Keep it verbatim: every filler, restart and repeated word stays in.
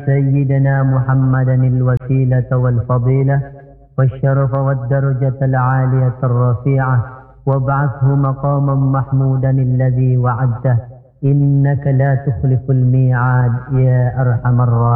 سيدنا محمدا الوسيلة والفضيلة والشرف والدرجة العالية الرفيعة، وابعثه مقاما محمودا الذي وعدته، إنك لا تخلف الميعاد يا أرحم الراحمين.